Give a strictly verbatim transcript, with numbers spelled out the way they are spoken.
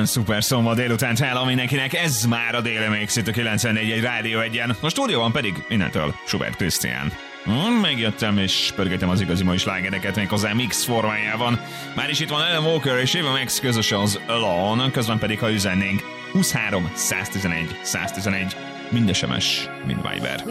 Nagyon szuper szombat délután hála mindenkinek, ez már a Déli Mix itt a kilencvennégy egy Rádió egyen. A stúdióban pedig innentől Schubert Krisztián. Hmm, megjöttem és pörgetem az igazi mai slágereket méghozzá mix formájában. Már is itt van Alan Walker és Ava Max közösen az Alone, közben pedig ha üzennénk huszonhárom száztizenegy száztizenegy, mind es em es, mind Viber.